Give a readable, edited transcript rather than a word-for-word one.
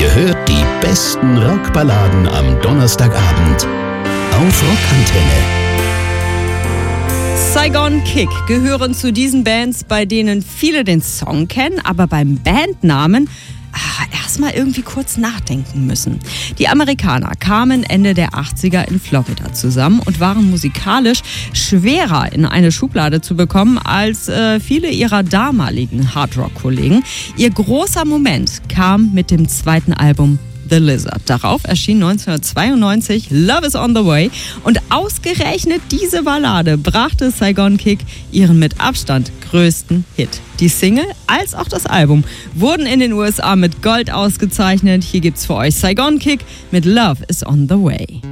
Ihr hört die besten Rockballaden am Donnerstagabend auf Rockantenne. Saigon Kick gehören zu diesen Bands, bei denen viele den Song kennen, aber beim Bandnamen erstmal irgendwie kurz nachdenken müssen. Die Amerikaner kamen Ende der 80er in Florida zusammen und waren musikalisch schwerer in eine Schublade zu bekommen als viele ihrer damaligen Hardrock-Kollegen. Ihr großer Moment kam mit dem zweiten Album The Lizard. Darauf erschien 1992 Love is on the Way und ausgerechnet diese Ballade brachte Saigon Kick ihren mit Abstand größten Hit. Die Single als auch das Album wurden in den USA mit Gold ausgezeichnet. Hier gibt's für euch Saigon Kick mit Love is on the Way.